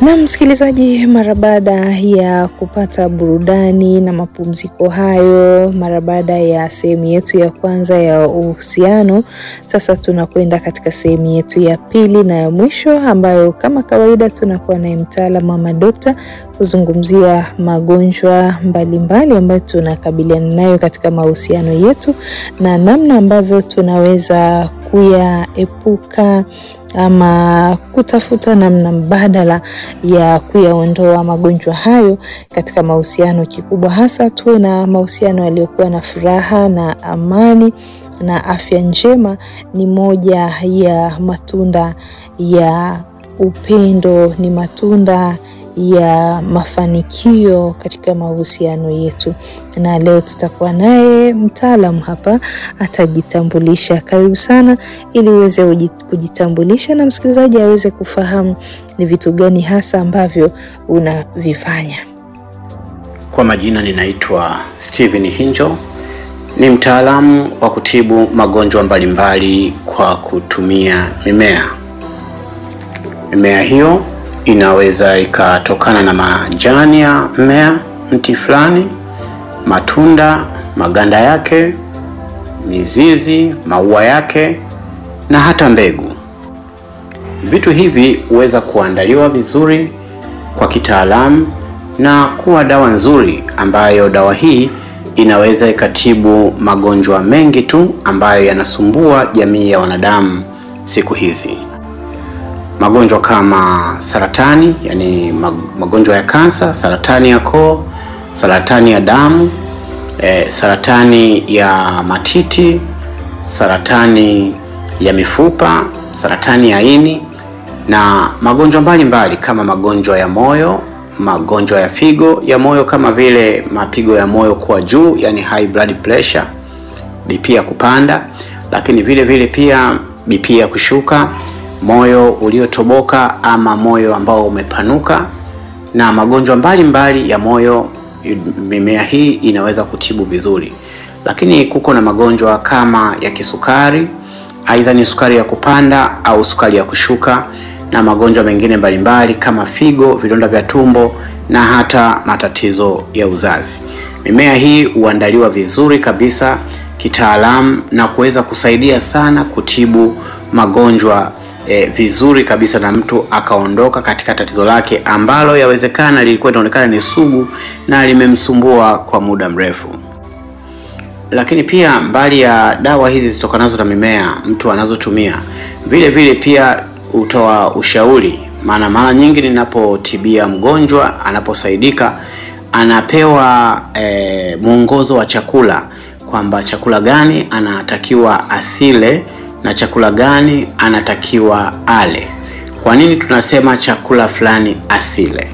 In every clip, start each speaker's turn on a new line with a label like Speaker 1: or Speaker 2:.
Speaker 1: Na msikilizaji, mara baada ya kupata burudani na mapumziko hayo, mara baada ya sehemu yetu ya kwanza ya uhusiano, sasa tunakwenda katika sehemu yetu ya pili na ya mwisho, ambayo kama kawaida tunakuwa na mtaalamu ama dokta kuzungumzia magonjwa mbalimbali ambayo tunakabiliana nayo katika mahusiano yetu na namna ambavyo tunaweza kuyaepuka ama kutafuta namna mbadala ya kuyaondoa magonjwa hayo katika mahusiano. Kikubwa hasa tuwe na mahusiano yaliyokuwa na furaha na amani na afya njema. Ni moja ya matunda ya upendo, ni matunda ya mafanikio katika mahusiano yetu. Na leo tutakuwa naye mtaalamu hapa, atajitambulisha. Karibu sana ili uweze kujitambulisha na msikilizaji aweze kufahamu ni vitu gani hasa ambavyo unavifanya.
Speaker 2: Kwa majina ninaitwa Steven Hinjo. Ni mtaalamu wa kutibu magonjwa mbalimbali kwa kutumia mimea. Mimea hiyo inaweza ikatokana na majani ya mmea, mti fulani, matunda, maganda yake, mizizi, maua yake na hata mbegu. Vitu hivi huweza kuandaliwa vizuri kwa kitaalamu na kuwa dawa nzuri, ambayo dawa hii inaweza ikatibu magonjwa mengi tu ambayo yanasumbua jamii ya wanadamu siku hizi. Magonjwa kama saratani, yani magonjwa ya kansa, saratani ya koo, saratani ya damu, saratani ya matiti, saratani ya mifupa, saratani ya ini na magonjwa mbalimbali kama magonjwa ya moyo, magonjwa ya figo ya moyo kama vile mapigo ya moyo kuwa juu, yani high blood pressure, BP ya kupanda, lakini vile vile pia BP ya kushuka, moyo uliotoboka ama moyo ambao umepanuka na magonjwa mbalimbali ya moyo. Mimea hii inaweza kutibu vizuri. Lakini kuko na magonjwa kama ya kisukari, aidha ni sukari ya kupanda au sukari ya kushuka, na magonjwa mengine mbalimbali kama figo, vidonda vya tumbo na hata matatizo ya uzazi. Mimea hii huandaliwa vizuri kabisa kitaalamu na kuweza kusaidia sana kutibu magonjwa vizuri kabisa, na mtu akaondoka katika tatizo lake ambalo yawezekana lilikuwa linaonekana ni sugu na limemsumbua kwa muda mrefu. Lakini pia mbali ya dawa hizi zitokanazo na mimea mtu anazotumia, vile vile pia utoa ushauri. Mara nyingi ninapotibia mgonjwa, anaposaidika anapewa mwongozo wa chakula, kwamba chakula gani anatakiwa asile na chakula gani anatakiwa ale. Kwa nini tunasema chakula fulani asile?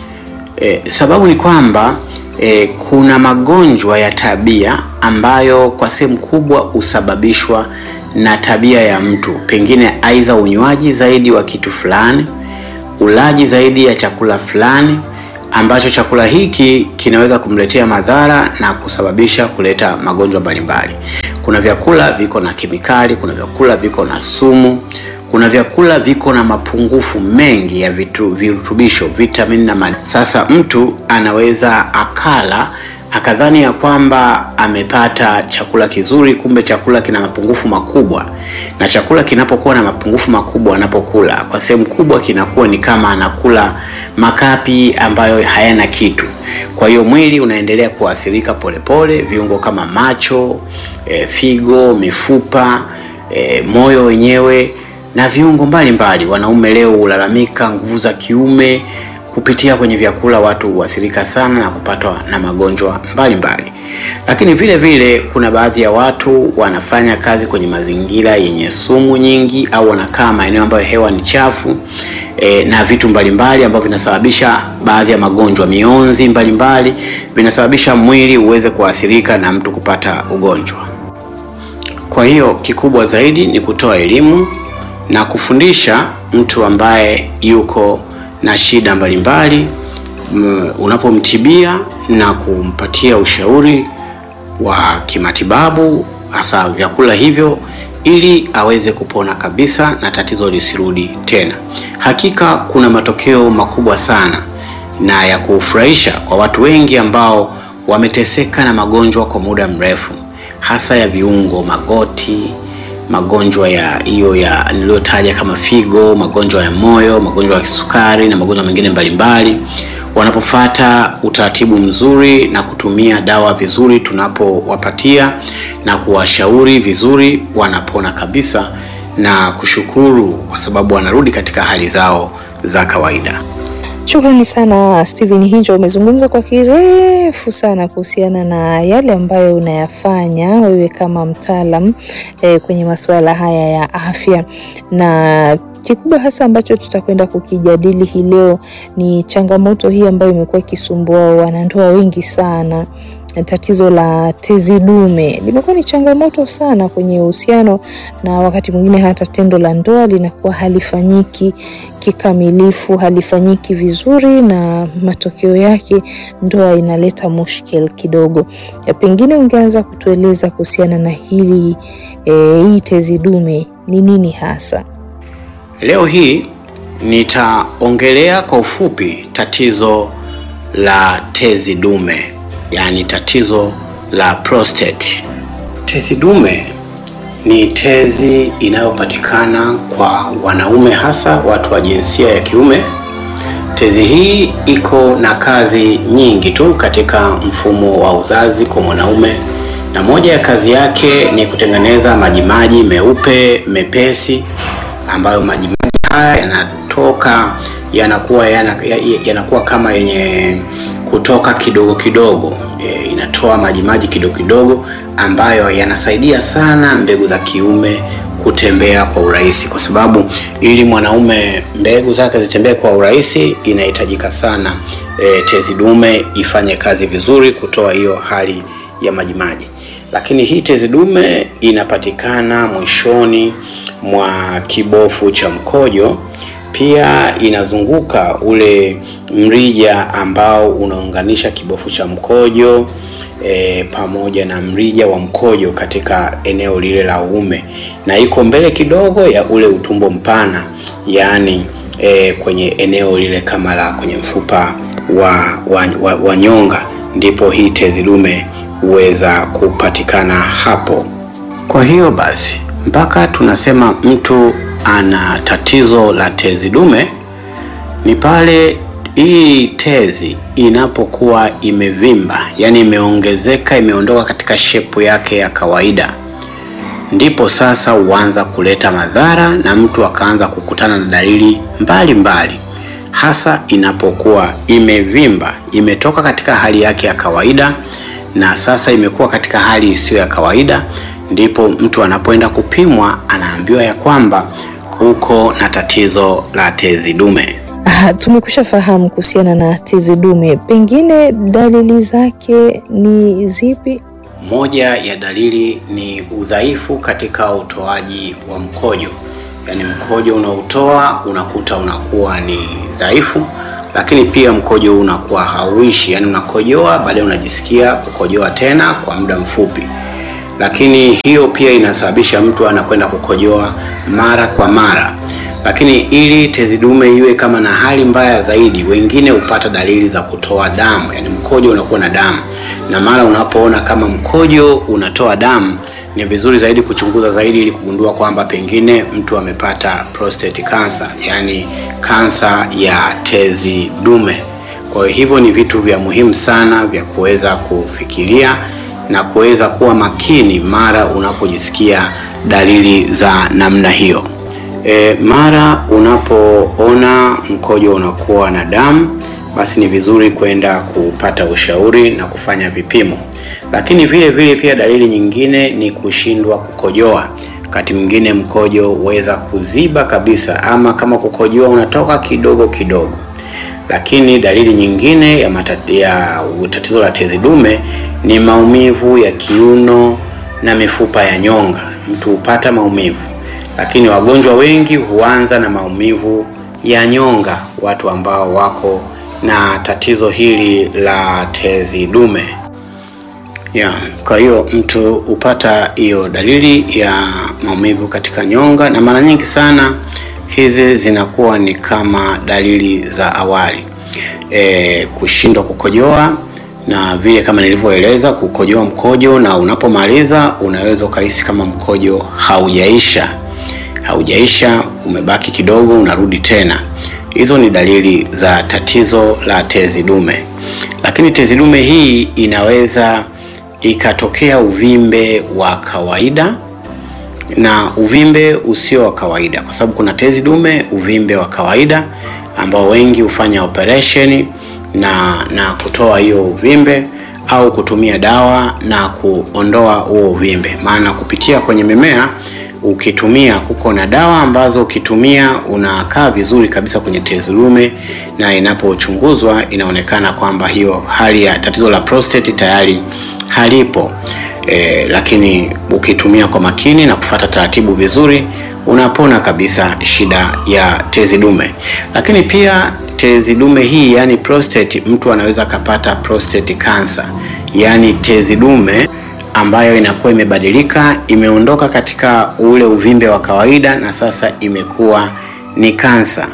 Speaker 2: Sababu ni kwamba kuna magonjwa ya tabia ambayo kwa sehemu kubwa husababishwa na tabia ya mtu, pengine aidha unywaji zaidi wa kitu fulani, ulaji zaidi ya chakula fulani, ambacho chakula hiki kinaweza kumletea madhara na kusababisha kuleta magonjwa mbalimbali. Kuna vyakula viko na kemikali, kuna vyakula viko na sumu, kuna vyakula viko na mapungufu mengi ya virutubisho, vitamini na madini. Sasa mtu anaweza akala akadhani ya kwamba amepata chakula kizuri, kumbe chakula kina mapungufu makubwa. Na chakula kinapokuwa na mapungufu makubwa, anapokula kwa sehemu kubwa kinakuwa ni kama anakula makapi ambayo hayana kitu. Kwa hiyo mwili unaendelea kuathirika polepole, viungo kama macho, figo, mifupa, moyo wenyewe na viungo mbalimbali. Wanaume leo ulalamika nguvu za kiume kupitia kwenye vyakula. Watu huathirika sana na kupatwa na magonjwa mbalimbali. Lakini vile vile kuna baadhi ya watu wanafanya kazi kwenye mazingira yenye sumu nyingi, au wanakaa maeneo ambayo hewa ni chafu, na vitu mbalimbali ambavyo vinasababisha baadhi ya magonjwa, mionzi mbalimbali vinasababisha mwili uweze kuathirika na mtu kupata ugonjwa. Kwa hiyo kikubwa zaidi ni kutoa elimu na kufundisha mtu ambaye yuko na shida mbalimbali, unapomtibia na kumpatia ushauri wa kimatibabu, hasa vyakula hivyo ili aweze kupona kabisa na tatizo lisirudi tena. Hakika kuna matokeo makubwa sana na ya kufurahisha kwa watu wengi ambao wameteseka na magonjwa kwa muda mrefu, hasa ya viungo, magoti, magonjwa ya niliyotaja kama figo, magonjwa ya moyo, magonjwa ya kisukari na magonjwa mengine mbalimbali. Wanapofuata utaratibu mzuri na kutumia dawa vizuri tunapowapatia na kuwashauri vizuri, wanapona kabisa na kushukuru kwa sababu wanarudi katika hali zao za kawaida.
Speaker 1: Shukrani sana Steven Hinjo, umezungumza kwa kirefu sana kuhusiana na yale ambayo unayafanya wewe kama mtaalam kwenye masuala haya ya afya, na kikubwa hasa ambacho tutakwenda kukijadili hii leo ni changamoto hii ambayo imekuwa ikisumbua wanandoa wengi sana. Tatizo la tezi dume limekuwa ni changamoto sana kwenye uhusiano, na wakati mwingine hata tendo la ndoa linakuwa halifanyiki kikamilifu, halifanyiki vizuri, na matokeo yake ndoa inaleta mushkil kidogo. Pengine ungeanza kutueleza kuhusiana na hii tezi dume ni nini hasa?
Speaker 2: Leo hii nitaongelea kwa ufupi tatizo la tezi dume, yani tatizo la prostate. Tezi dume ni tezi inayopatikana kwa wanaume, hasa watu wa jinsia ya kiume. Tezi hii iko na kazi nyingi tu katika mfumo wa uzazi kwa mwanaume, na moja ya kazi yake ni kutengeneza majimaji meupe mepesi, ambayo majimaji haya yanatoka yanakuwa kama yenye kutoka kidogo kidogo. Inatoa majimaji kidogo kidogo ambayo yanasaidia sana mbegu za kiume kutembea kwa urahisi, kwa sababu ili mwanaume mbegu zake zitembee kwa urahisi inahitajika sana tezi dume ifanye kazi vizuri kutoa hiyo hali ya majimaji. Lakini hii tezi dume inapatikana mwishoni mwa kibofu cha mkojo. Pia inazunguka ule mrija ambao unaunganisha kibofu cha mkojo pamoja na mrija wa mkojo katika eneo lile la uume, na iko mbele kidogo ya ule utumbo mpana, yani kwenye eneo lile kama la kwenye mfupa wa nyonga, ndipo hii tezi dume huweza kupatikana hapo. Kwa hiyo basi, mpaka tunasema mtu ana tatizo la tezi dume ni pale hii tezi inapokuwa imevimba, yani imeongezeka, imeondoka katika shepu yake ya kawaida, ndipo sasa huanza kuleta madhara na mtu akaanza kukutana na dalili mbalimbali. Hasa inapokuwa imevimba, imetoka katika hali yake ya kawaida na sasa imekuwa katika hali isiyo ya kawaida, ndipo mtu anapoenda kupimwa anaambiwa ya kwamba uko na tatizo la tezi dume.
Speaker 1: Tumekusha fahamu kuhusiana na tezi dume, pengine dalili zake ni zipi?
Speaker 2: Moja ya dalili ni udhaifu katika utoaji wa mkojo, yani mkojo unaotoa unakuta unakuwa ni dhaifu, lakini pia mkojo unakuwa hauishi, yani unakojoa baadaye unajisikia kukojoa tena kwa muda mfupi. Lakini hiyo pia inasababisha mtu anakwenda kukojoa mara kwa mara. Lakini ili tezi dume iwe kama na hali mbaya zaidi, wengine hupata dalili za kutoa damu, yani mkojo unakuwa na damu. Na mara unapoona kama mkojo unatoa damu, ni vizuri zaidi kuchunguza zaidi ili kugundua kwamba pengine mtu amepata prostate cancer, yani kansa ya tezi dume. Kwa hivyo ni vitu vya muhimu sana vya kuweza kufikiria na kuweza kuwa makini mara unapojisikia dalili za namna hiyo. Mara unapoona mkojo unakuwa na damu, basi ni vizuri kwenda kupata ushauri na kufanya vipimo. Lakini vile vile pia dalili nyingine ni kushindwa kukojoa. Wakati mwingine mkojo huweza kuziba kabisa, ama kama kukojoa unatoka kidogo kidogo. Lakini dalili nyingine ya tatizo la tezi dume ni maumivu ya kiuno na mifupa ya nyonga. Mtu hupata maumivu, lakini wagonjwa wengi huanza na maumivu ya nyonga, watu ambao wako na tatizo hili la tezi dume. Kwa hiyo mtu hupata hiyo dalili ya maumivu katika nyonga, na mara nyingi sana hizi zinakuwa ni kama dalili za awali. Kushindwa kukojoa, na vile kama nilivyoeleza, kukojoa mkojo na unapomaliza unaweza ukahisi kama mkojo haujaisha, umebaki kidogo, unarudi tena. Hizo ni dalili za tatizo la tezi dume. Lakini tezi dume hii inaweza ikatokea uvimbe wa kawaida na uvimbe usio wa kawaida, kwa sababu kuna tezi dume uvimbe wa kawaida ambao wengi hufanya operation na kutoa hiyo uvimbe au kutumia dawa na kuondoa huo uvimbe. Maana kupitia kwenye mimea ukitumia, kuko na dawa ambazo ukitumia unakaa vizuri kabisa kwenye tezi dume, na inapochunguzwa inaonekana kwamba hiyo hali ya tatizo la prostate tayari halipo. Lakini ukitumia kwa makini na kufuata taratibu vizuri, unapona kabisa shida ya tezi dume. Lakini pia tezi dume hii, yani prostate, mtu anaweza kapata prostate cancer, yani tezi dume ambayo inakuwa imebadilika, imeondoka katika ule uvimbe wa kawaida na sasa imekuwa ni kansa.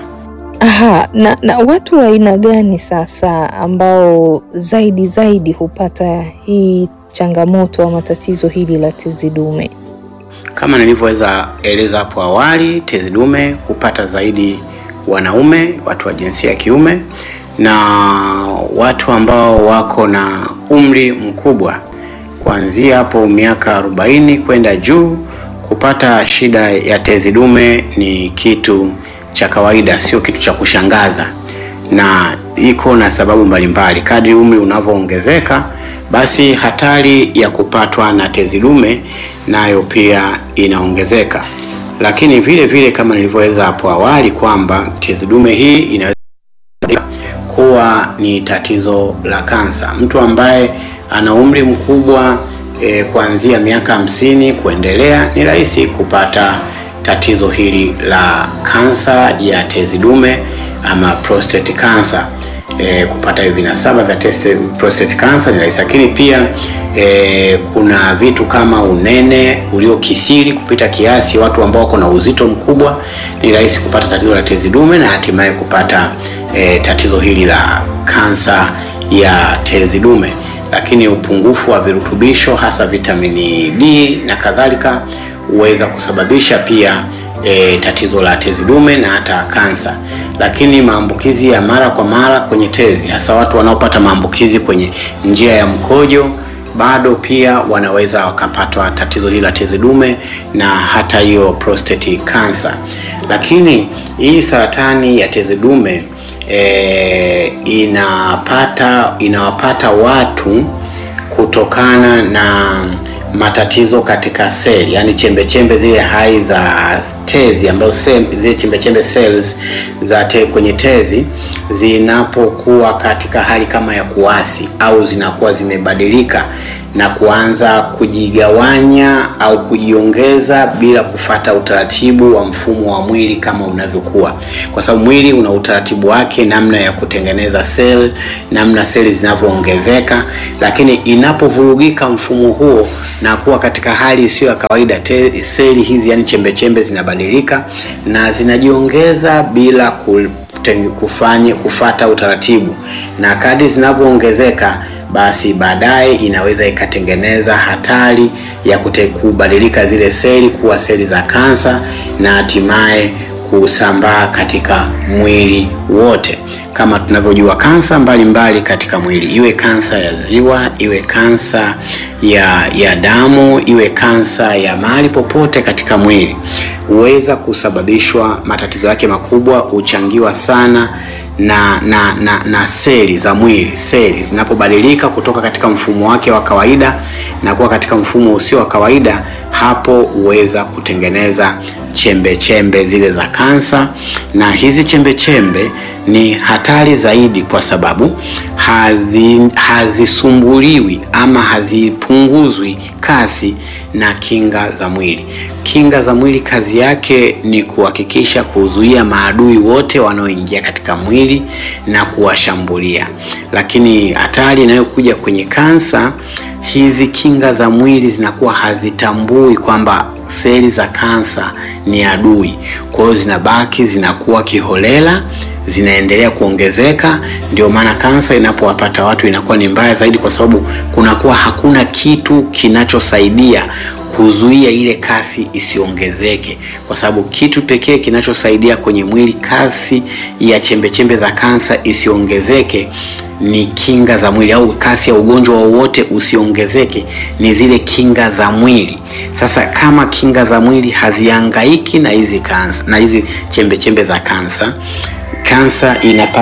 Speaker 1: Na watu wa aina gani sasa ambao zaidi hupata hii changamoto au matatizo hili la tezi dume?
Speaker 2: Kama nilivyoweza eleza hapo awali, tezi dume hupata zaidi wanaume, watu wa jinsia ya kiume, na watu ambao wako na umri mkubwa kuanzia hapo miaka 40 kwenda juu. Kupata shida ya tezi dume ni kitu cha kawaida, sio kitu cha kushangaza, na iko na sababu mbalimbali. Kadri umri unavyoongezeka, basi hatari ya kupatwa na tezi dume nayo pia inaongezeka. Lakini vile kama nilivyoeleza hapo awali kwamba tezi dume hii inaweza kuwa ni tatizo la kansa. Mtu ambaye ana umri mkubwa kuanzia miaka 50 kuendelea, ni rahisi kupata tatizo hili la kansa ya tezi dume ama prostate cancer. Kupata hivi vinasaba vya prostate cancer ni rahisi. Lakini pia kuna vitu kama unene uliokithiri kupita kiasi, watu ambao wako na uzito mkubwa, ni rahisi kupata tatizo la tezi dume na hatimaye kupata tatizo hili la kansa ya tezi dume. Lakini upungufu wa virutubisho hasa vitamini D na kadhalika huweza kusababisha pia tatizo la tezi dume na hata kansa. Lakini maambukizi ya mara kwa mara kwenye tezi, hasa watu wanaopata maambukizi kwenye njia ya mkojo, bado pia wanaweza wakapatwa tatizo hili la tezi dume na hata hiyo prostate cancer. Lakini hii saratani ya tezi dume inawapata watu kutokana na matatizo katika seli, yani chembe zile hai za tezi, ambazo zile chembe cells za kwenye tezi zinapokuwa katika hali kama ya kuasi au zinakuwa zimebadilika na kuanza kujigawanya au kujiongeza bila kufata utaratibu wa mfumo wa mwili kama unavyokuwa, kwa sababu mwili una utaratibu wake, namna ya kutengeneza cell, namna seli zinavyoongezeka. Lakini inapovurugika mfumo huo na kuwa katika hali isiyo ya kawaida, seli hizi, yani chembe zinabadilika na zinajiongeza bila kufata utaratibu, na kadri zinavyoongezeka, basi baadaye inaweza ikatengeneza hatari ya kubadilika zile seli kuwa seli za kansa na hatimaye kusambaa katika mwili wote. Kama tunavyojua, kansa mbalimbali katika mwili, iwe kansa ya ziwa, iwe kansa ya damu, iwe kansa ya mahali popote katika mwili, huweza kusababishwa, matatizo yake makubwa huchangiwa sana na seli za mwili. Seli zinapobadilika kutoka katika mfumo wake wa kawaida na kuwa katika mfumo usio wa kawaida, hapo huweza kutengeneza chembe chembe zile za kansa, na hizi chembe chembe ni hatari zaidi kwa sababu hazisumbuliwi ama hazipunguzwi kasi na kinga za mwili. Kinga za mwili kazi yake ni kuhakikisha kuzuia maadui wote wanaoingia katika mwili na kuwashambulia. Lakini hatari inayokuja kwenye kansa, hizi kinga za mwili zinakuwa hazitambui kwamba seli za kansa ni adui. Kwa hiyo zinabaki zinakuwa kiholela, zinaendelea kuongezeka. Ndio maana kansa inapowapata watu inakuwa ni mbaya zaidi, kwa sababu kunakuwa hakuna kitu kinachosaidia kuzuia ile kasi isiongezeke, kwa sababu kitu pekee kinachosaidia kwenye mwili kasi ya chembe chembe za kansa isiongezeke ni kinga za mwili, au kasi ya ugonjwa wowote usiongezeke ni zile kinga za mwili. Sasa kama kinga za mwili hazihangaiki na hizi kansa na hizi chembe chembe za kansa, kansa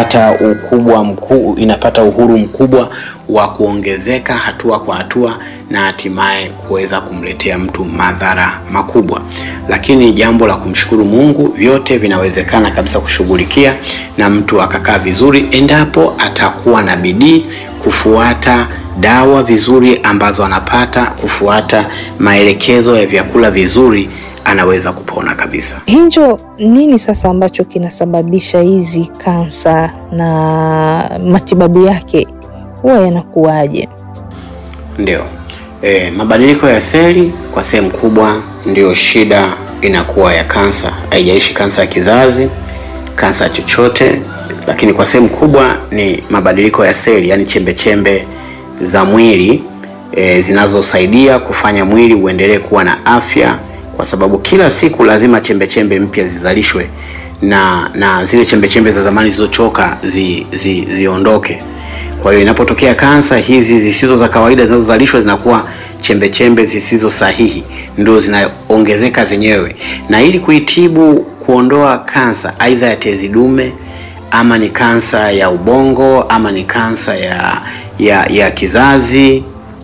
Speaker 2: inapata uhuru mkubwa wa kuongezeka hatua kwa hatua na hatimaye kuweza kumletea mtu madhara makubwa. Lakini jambo la kumshukuru Mungu, vyote vinawezekana kabisa kushughulikia na mtu akakaa vizuri endapo atakuwa na bidii kufuata dawa vizuri ambazo anapata, kufuata maelekezo ya vyakula vizuri, anaweza kupona kabisa.
Speaker 1: Hinjo, nini sasa ambacho kinasababisha hizi kansa na matibabu yake huwa yanakuwaje?
Speaker 2: Ndio. Mabadiliko ya seli kwa sehemu kubwa ndio shida inakuwa ya kansa. Haijalishi kansa ya kizazi, kansa chochote, lakini kwa sehemu kubwa ni mabadiliko ya seli, yani chembe chembe za mwili zinazosaidia kufanya mwili uendelee kuwa na afya, kwa sababu kila siku lazima chembe chembe mpya zizalishwe na zile chembe chembe za zamani zilizochoka ziondoke. Kwa hiyo inapotokea kansa, hizi zisizo za kawaida zinazozalishwa zinakuwa chembe chembe zisizo sahihi, ndio zinaongezeka zenyewe. Na ili kuitibu, kuondoa kansa aidha ya tezi dume, ama ni kansa ya ubongo, ama ni kansa ya kizazi,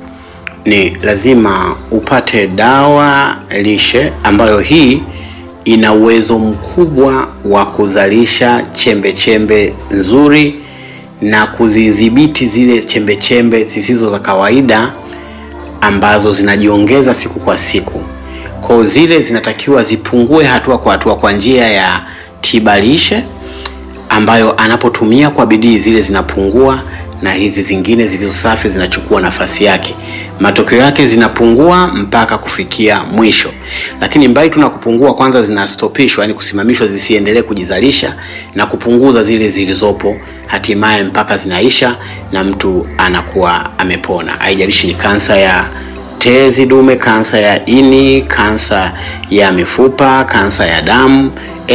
Speaker 2: ni lazima upate dawa lishe ambayo hii ina uwezo mkubwa wa kuzalisha chembe chembe nzuri na kuzidhibiti zile chembe chembe zisizo za kawaida ambazo zinajiongeza siku kwa siku. Kwa zile zinatakiwa zipungue hatua kwa hatua kwa njia ya tiba lishe ambayo anapotumia kwa bidii zile zinapungua, na hizi zingine zilizo safi zinachukua nafasi yake. Matokeo yake zinapungua mpaka kufikia mwisho. Lakini mbali tu na kupungua, kwanza zinastopishwa, yani kusimamishwa zisiendelee kujizalisha, na kupunguza zile zilizopo hatimaye mpaka zinaisha na mtu anakuwa amepona. Haijalishi ni kansa ya tezi dume, kansa ya ini, kansa ya mifupa, kansa ya damu,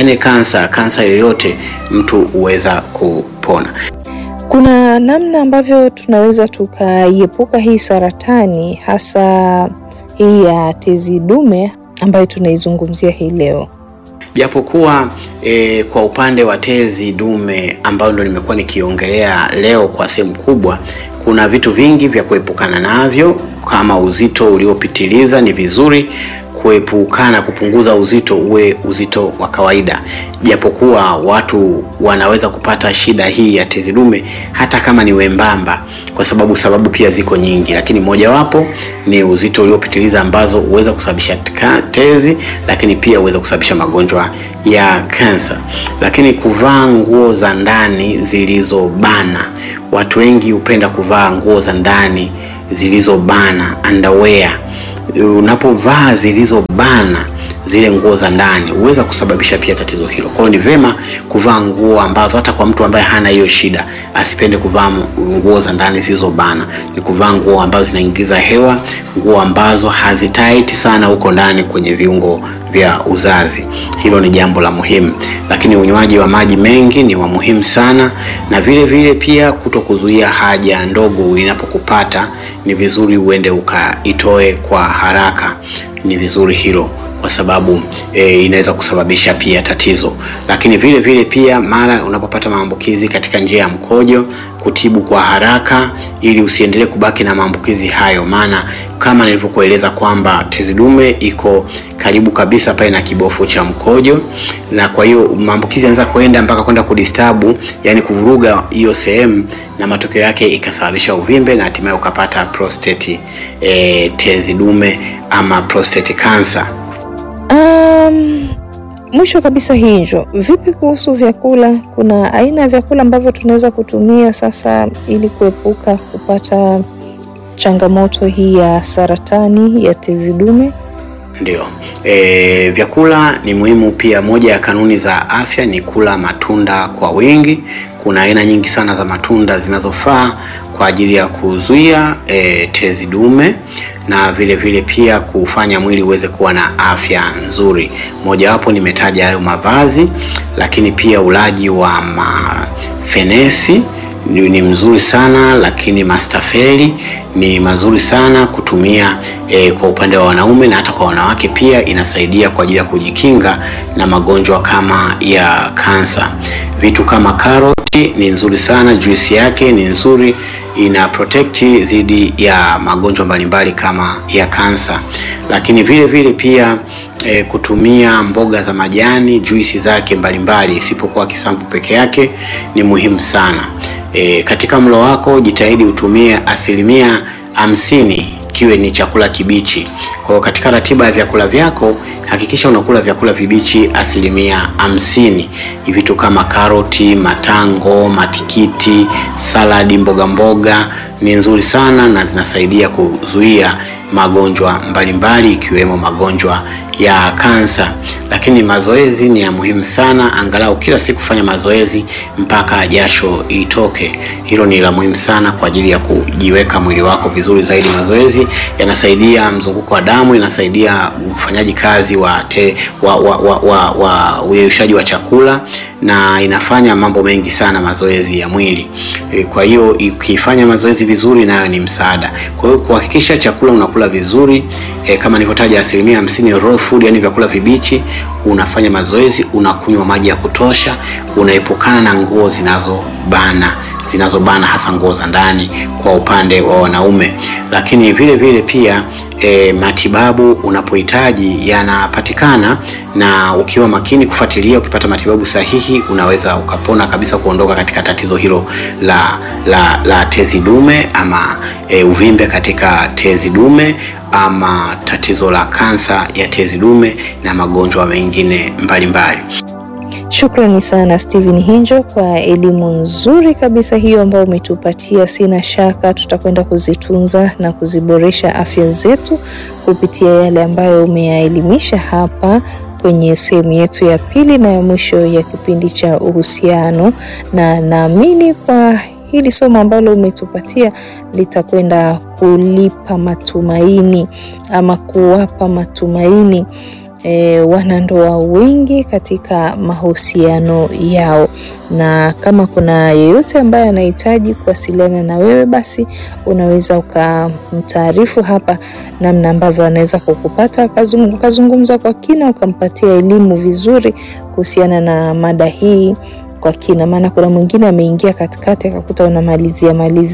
Speaker 2: kansa yoyote, mtu huweza kupona.
Speaker 1: Kuna namna ambavyo tunaweza tukaiepuka hii saratani, hasa hii ya tezi dume ambayo tunaizungumzia hii leo?
Speaker 2: Japokuwa kwa upande wa tezi dume ambayo ndio nimekuwa nikiongelea leo kwa sehemu kubwa, kuna vitu vingi vya kuepukana navyo. Kama uzito uliopitiliza, ni vizuri kuepukana, kupunguza uzito uwe uzito wa kawaida. Japokuwa watu wanaweza kupata shida hii ya tezi dume hata kama ni wembamba, kwa sababu pia ziko nyingi, lakini mojawapo ni uzito uliopitiliza ambazo huweza kusababisha tezi, lakini pia huweza kusababisha magonjwa ya kansa. Lakini kuvaa nguo za ndani zilizobana, watu wengi hupenda kuvaa nguo za ndani zilizobana, underwear. Unapovaa zilizobana zile nguo za ndani huweza kusababisha pia tatizo hilo. Kwa hiyo ni vema kuvaa nguo ambazo, hata kwa mtu ambaye hana hiyo shida, asipende kuvaa nguo za ndani zilizobana. Ni kuvaa nguo ambazo zinaingiza hewa, nguo ambazo hazitaiti sana huko ndani kwenye viungo vya uzazi. Hilo ni jambo la muhimu. Lakini unywaji wa maji mengi ni wa muhimu sana, na vile vile pia kutokuzuia haja ndogo inapokupata, ni vizuri uende ukaitoe kwa haraka. Ni vizuri hilo kwa sababu inaweza kusababisha pia tatizo. Lakini vile vile pia mara unapopata maambukizi katika njia ya mkojo, kutibu kwa haraka ili usiendelee kubaki na maambukizi hayo, maana kama nilivyokueleza kwamba tezi dume iko karibu kabisa pale na kibofu cha mkojo, na kwa hiyo maambukizi yanaweza kwenda mpaka kwenda kudisturb, yani kuvuruga hiyo sehemu, na matokeo yake ikasababisha uvimbe na hatimaye ukapata prostate tezi dume ama prostate cancer.
Speaker 1: Mwisho kabisa Hinjo, vipi kuhusu vyakula? Kuna aina ya vyakula ambavyo tunaweza kutumia sasa ili kuepuka kupata changamoto hii ya saratani ya tezi dume?
Speaker 2: Ndio. Vyakula ni muhimu pia. Moja ya kanuni za afya ni kula matunda kwa wingi. Kuna aina nyingi sana za matunda zinazofaa kwa ajili ya kuzuia tezi dume na vile vile pia kufanya mwili uweze kuwa na afya nzuri. Moja wapo nimetaja hayo mavazi, lakini pia ulaji wa mafenesi ni mzuri sana, lakini mastafeli ni mazuri sana kutumia kwa upande wa wanaume, na hata kwa wanawake pia inasaidia kwa ajili ya kujikinga na magonjwa kama ya kansa. Vitu kama karoti ni nzuri sana, juisi yake ni nzuri, ina protect dhidi ya magonjwa mbalimbali kama ya kansa. Lakini vile vile pia kutumia mboga za majani, juisi zake mbalimbali, isipokuwa kisamvu peke yake, ni muhimu sana. Katika mlo wako jitahidi utumie 50% kiwe ni chakula kibichi. Kwa hiyo katika ratiba ya vyakula vyako hakikisha unakula vyakula vibichi 50%. Vitu kama karoti, matango, matikiti, saladi, mboga ni nzuri sana na zinasaidia kuzuia magonjwa mbalimbali ikiwemo magonjwa ya kansa. Lakini mazoezi ni ya muhimu sana, angalau kila siku fanya mazoezi mpaka jasho itoke. Hilo ni la muhimu sana kwa ajili ya kujiweka mwili wako vizuri zaidi. Mazoezi yanasaidia mzunguko wa damu, yanasaidia ufanyaji kazi wa uyeyushaji wa chakula, na inafanya mambo mengi sana mazoezi ya mwili. Kwa hiyo ukifanya mazoezi vizuri nayo ni msaada. Kwa hiyo kuhakikisha chakula unakula vizuri, kama nilivyotaja 50% raw food, yani vyakula vibichi, unafanya mazoezi, unakunywa maji ya kutosha, unaepukana na nguo zinazobana hasa nguo za ndani kwa upande wa wanaume. Lakini vile vile pia matibabu unapohitaji yanapatikana, na ukiwa makini kufuatilia, ukipata matibabu sahihi unaweza ukapona kabisa, kuondoka katika tatizo hilo la tezi dume ama uvimbe katika tezi dume ama tatizo la kansa ya tezi dume na magonjwa mengine mbalimbali.
Speaker 1: Shukrani sana Steven Hinjo kwa elimu nzuri kabisa hiyo ambayo umetupatia. Sina shaka tutakwenda kuzitunza na kuziboresha afya zetu kupitia yale ambayo umeyaelimisha hapa kwenye sehemu yetu ya pili na ya mwisho ya kipindi cha uhusiano, na naamini kwa hili somo ambalo umetupatia litakwenda kulipa matumaini ama kuwapa matumaini wanandoa wengi katika mahusiano yao. Na kama kuna yeyote ambaye anahitaji kuwasiliana na wewe, basi unaweza ukamtaarifu hapa namna ambavyo anaweza kukupata, ukazungumza kwa kina, ukampatia elimu vizuri kuhusiana na mada hii kwa kina. Maana kuna mwingine ameingia katikati akakuta unamalizia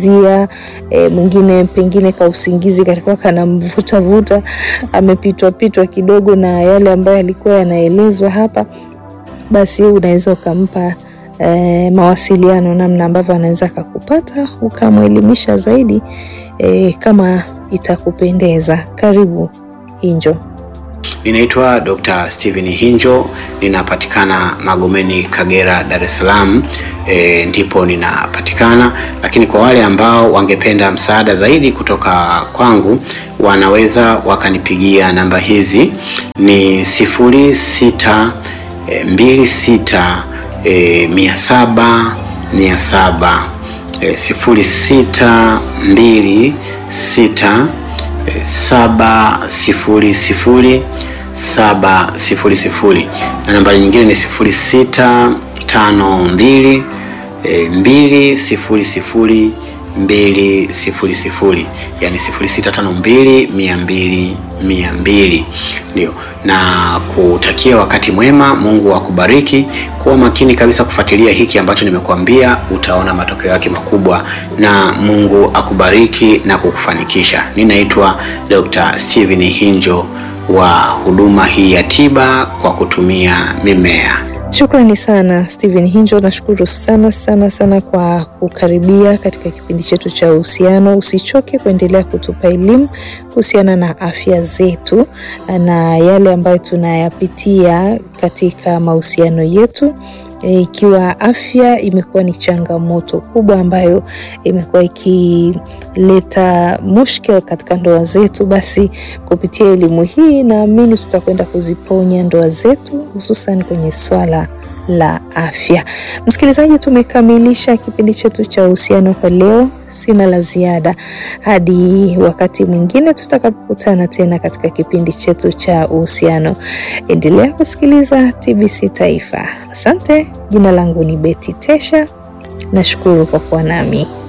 Speaker 1: mwingine pengine ka usingizi katika kana vuta amepitwa kidogo na yale ambayo alikuwa yanaelezwa hapa, basi unaweza ukampa mawasiliano namna ambavyo anaweza kukupata, ukamwelimisha zaidi kama itakupendeza. Karibu Hinjo.
Speaker 2: Ninaitwa Dr. Steven Hinjo, ninapatikana Magomeni, Kagera, Dar es Salaam. Ndipo ninapatikana, lakini kwa wale ambao wangependa msaada zaidi kutoka kwangu wanaweza wakanipigia namba hizi. Ni 0626 700 700 0626 700 na nambari nyingine ni 0652 200 200, yani 0652 ndio, na kutakia wakati mwema. Mungu akubariki. Kuwa makini kabisa kufuatilia hiki ambacho nimekuambia, utaona matokeo yake makubwa, na Mungu akubariki na kukufanikisha. Ninaitwa Dr. Steven Hinjo wa huduma hii ya tiba kwa kutumia mimea.
Speaker 1: Shukrani sana Steven Hinjo, nashukuru sana kwa kukaribia katika kipindi chetu cha uhusiano. Usichoke kuendelea kutupa elimu kuhusiana na afya zetu na yale ambayo tunayapitia katika mahusiano yetu. Ikiwa afya imekuwa ni changamoto kubwa ambayo imekuwa ikileta mushkil katika ndoa zetu, basi kupitia elimu hii naamini tutakwenda kuziponya ndoa zetu, hususan kwenye swala la afya. Msikilizaji, tumekamilisha kipindi chetu cha uhusiano kwa leo. Sina la ziada hadi wakati mwingine tutakapokutana tena katika kipindi chetu cha uhusiano. Endelea kusikiliza TBC Taifa. Asante. Jina langu ni Betty Tesha. Nashukuru kwa kuwa nami.